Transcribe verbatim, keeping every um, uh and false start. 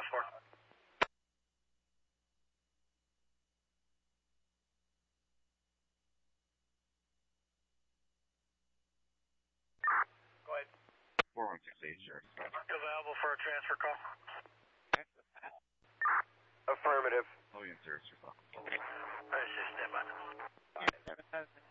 four. Go ahead. four one six eight, sure. Available for a transfer call? Affirmative. Oh, yeah, sir, sir. I see, stand by.